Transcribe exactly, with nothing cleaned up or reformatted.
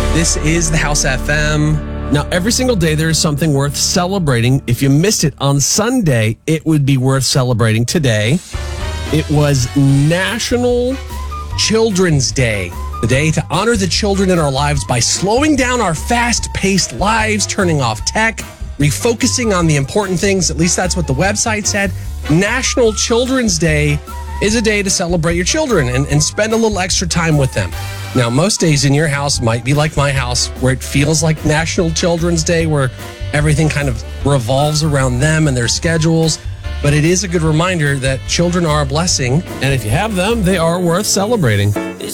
This is the House F M. Now, every single day there is something worth celebrating. If you missed it on Sunday, it would be worth celebrating today. It was National Children's Day, the day to honor the children in our lives by slowing down our fast-paced lives, turning off tech, refocusing on the important things. At least that's what the website said. National Children's Day is a day to celebrate your children and, and spend a little extra time with them. Now, most days in your house might be like my house, where it feels like National Children's Day, where everything kind of revolves around them and their schedules. But it is a good reminder that children are a blessing, and if you have them, they are worth celebrating.